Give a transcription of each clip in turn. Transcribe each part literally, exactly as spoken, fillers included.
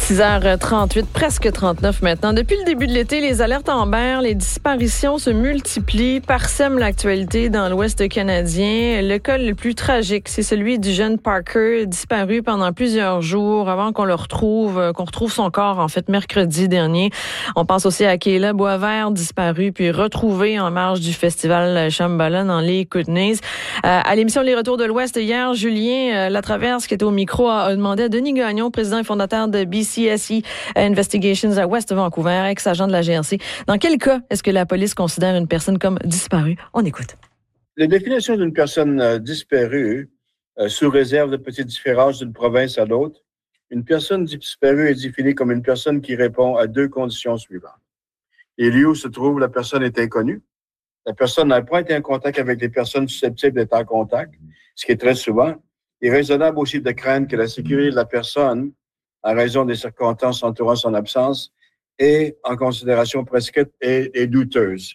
six heures trente-huit, presque trente-neuf maintenant. Depuis le début de l'été, les alertes Amber, les disparitions se multiplient, parsèment l'actualité dans l'Ouest canadien. Le cas le plus tragique, c'est celui du jeune Parker, disparu pendant plusieurs jours avant qu'on le retrouve, qu'on retrouve son corps, en fait, mercredi dernier. On pense aussi à Kayla Boisvert, disparue puis retrouvée en marge du festival Shambhala dans les Kootenays. Euh, à l'émission Les Retours de l'Ouest, hier, Julien euh, Latraverse, qui était au micro, a, a demandé à Denis Gagnon, président et fondateur de B C S I Investigations à West Vancouver, ex-agent de la G R C. Dans quel cas est-ce que la police considère une personne comme disparue? On écoute. La définition d'une personne euh, disparue, euh, sous réserve de petites différences d'une province à l'autre, une personne disparue est définie comme une personne qui répond à deux conditions suivantes. Les lieux où se trouve la personne est inconnue. La personne n'a pas été en contact avec des personnes susceptibles d'être en contact, ce qui est très souvent. Il est raisonnable aussi de craindre que la sécurité de la personne, en raison des circonstances entourant son absence, est en considération prescrite et, et douteuse.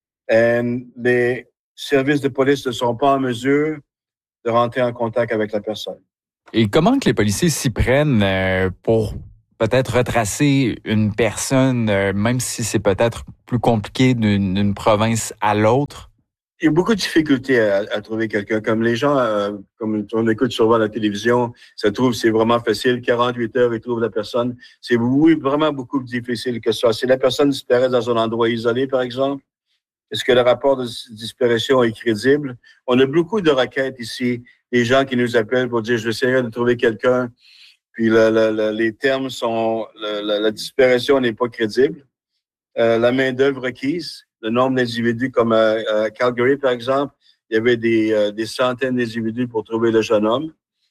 Et les services de police ne sont pas en mesure de rentrer en contact avec la personne. Et comment que les policiers s'y prennent euh, pour peut-être retracer une personne, euh, même si c'est peut-être plus compliqué d'une, d'une province à l'autre? Il y a beaucoup de difficultés à, à trouver quelqu'un. Comme les gens, euh, comme on écoute souvent la télévision, ça trouve c'est vraiment facile. quarante-huit heures, ils trouvent la personne. C'est oui, vraiment beaucoup plus difficile que ça. Si la personne disparaît dans un endroit isolé, par exemple, est-ce que le rapport de disparition est crédible? On a beaucoup de requêtes ici. Des gens qui nous appellent pour dire, je vais essayer de trouver quelqu'un. Puis le, le, le, les termes sont, le, la, la disparition n'est pas crédible. Euh, la main-d'œuvre requise. Le nombre d'individus, comme à, à Calgary, par exemple, il y avait des, euh, des centaines d'individus pour trouver le jeune homme.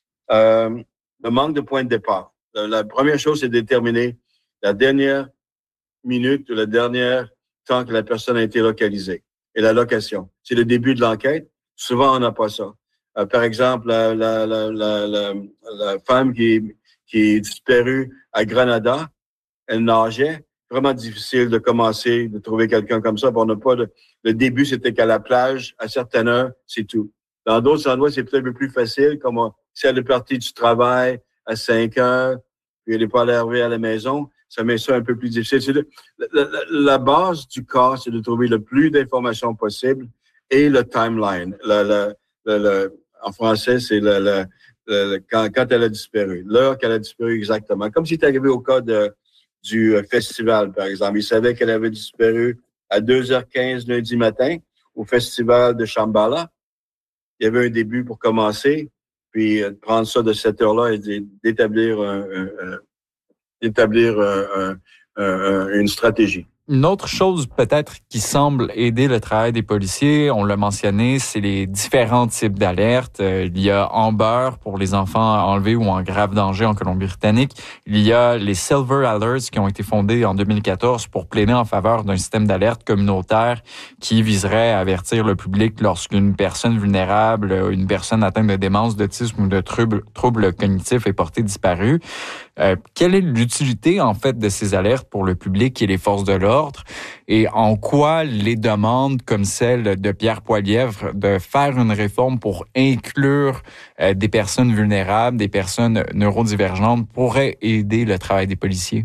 Euh, le manque de point de départ. La, la première chose, c'est de déterminer la dernière minute ou le dernier temps que la personne a été localisée et la location. C'est le début de l'enquête. Souvent, on n'a pas ça. Euh, par exemple, la, la, la, la, la, la femme qui, qui est disparue à Granada, elle nageait. Vraiment difficile de commencer, de trouver quelqu'un comme ça. On n'a pas de, le début, c'était qu'à la plage, à certaines heures, c'est tout. Dans d'autres endroits, c'est peut-être un peu plus facile, comme on, si elle est partie du travail à cinq heures, puis elle n'est pas arrivée à la maison, ça met ça un peu plus difficile. C'est de, la, la, la base du cas, c'est de trouver le plus d'informations possible et le timeline. Le, le, le, le, en français, c'est le, le, le, quand, quand elle a disparu, l'heure qu'elle a disparu exactement. Comme si c'était arrivé au cas de du festival, par exemple. Il savait qu'elle avait disparu à deux heures quinze lundi matin au festival de Shambhala. Il y avait un début pour commencer, puis de prendre ça de cette heure-là et d'établir, un, un, un, d'établir un, un, un, une stratégie. Une autre chose peut-être qui semble aider le travail des policiers, on l'a mentionné, c'est les différents types d'alertes. Il y a Amber pour les enfants enlevés ou en grave danger en Colombie-Britannique. Il y a les Silver Alerts qui ont été fondés en deux mille quatorze pour plaider en faveur d'un système d'alerte communautaire qui viserait à avertir le public lorsqu'une personne vulnérable, une personne atteinte de démence, d'autisme ou de troubles, troubles cognitifs est portée disparue. Euh, quelle est l'utilité, en fait, de ces alertes pour le public et les forces de l'ordre? Et en quoi les demandes comme celle de Pierre Poilievre de faire une réforme pour inclure euh, des personnes vulnérables, des personnes neurodivergentes pourraient aider le travail des policiers?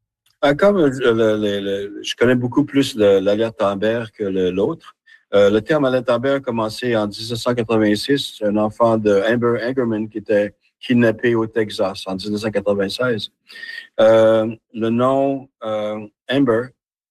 Comme le, le, le, je connais beaucoup plus le, l'alerte Amber que le, l'autre. Euh, le terme alerte Amber a commencé en dix-neuf cent quatre-vingt-six. Un enfant de Amber Angerman qui était kidnappé au Texas en dix-neuf cent quatre-vingt-seize. Euh, le nom euh, Amber,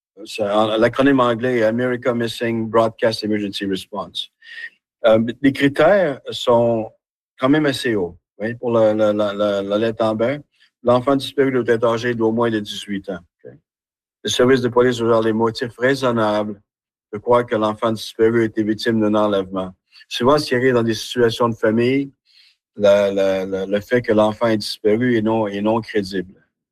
l'acronyme anglais est America Missing Broadcast Emergency Response. Euh, les critères sont quand même assez hauts, oui, pour la, la, la, la, la lettre Amber. L'enfant disparu doit être âgé d'au moins de dix-huit ans. Okay. Le service de police doit avoir les motifs raisonnables de croire que l'enfant disparu a été victime d'un enlèvement. Souvent, s'il arrive dans des situations de famille, La, la, la, le fait que l'enfant est disparu est non, est non crédible.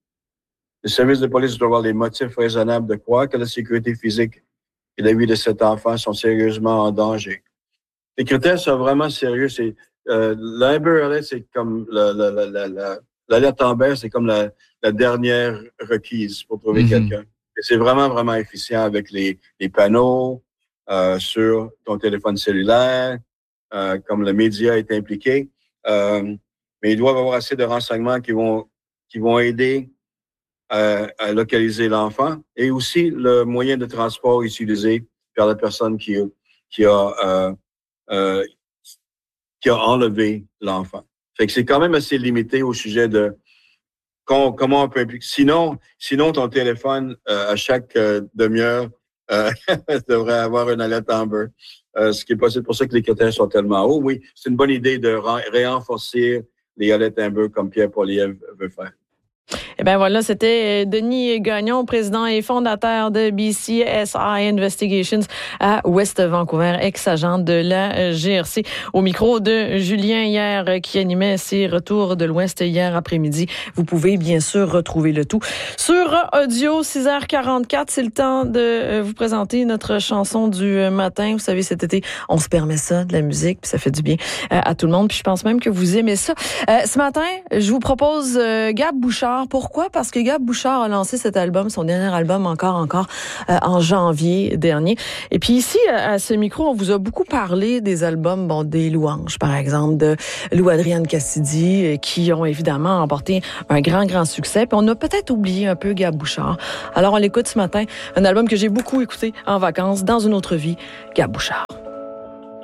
Le service de police doit avoir les motifs raisonnables de croire que la sécurité physique et la vie de cet enfant sont sérieusement en danger. Les critères sont vraiment sérieux. C'est, euh, l'Amber Alert, c'est comme la, la, la, la, la, l'alerte Amber, c'est comme la, la dernière requise pour trouver mm-hmm. quelqu'un. Et c'est vraiment, vraiment efficient avec les, les panneaux euh, sur ton téléphone cellulaire, euh, comme le média est impliqué. Euh, mais ils doivent avoir assez de renseignements qui vont qui vont aider à, à localiser l'enfant et aussi le moyen de transport utilisé par la personne qui, qui a, euh, euh, qui a enlevé l'enfant. Fait que c'est quand même assez limité au sujet de comment, comment on peut impliquer. Sinon, sinon ton téléphone, euh, à chaque euh, demi-heure, euh, devrait avoir une alerte Amber. Euh, ce qui est possible, pour ça que les critères sont tellement hauts. Oui, c'est une bonne idée de renforcer les alertes Amber comme Pierre Poilievre veut faire. Eh bien voilà, c'était Denis Gagnon, président et fondateur de B C S I Investigations à West Vancouver, ex-agent de la G R C, au micro de Julien hier qui animait ses retours de l'Ouest hier après-midi. Vous pouvez bien sûr retrouver le tout sur audio. Six heures quarante-quatre, c'est le temps de vous présenter notre chanson du matin. Vous savez, cet été, on se permet ça, de la musique, puis ça fait du bien à tout le monde. Puis je pense même que vous aimez ça. Euh, ce matin, je vous propose euh, Gab Bouchard. Pourquoi? Parce que Gab Bouchard a lancé cet album, son dernier album encore, encore, euh, en janvier dernier. Et puis ici, à ce micro, on vous a beaucoup parlé des albums, bon, des louanges, par exemple, de Lou Adrienne Cassidy, qui ont évidemment emporté un grand, grand succès. Puis on a peut-être oublié un peu Gab Bouchard. Alors on l'écoute ce matin, un album que j'ai beaucoup écouté en vacances, dans une autre vie, Gab Bouchard.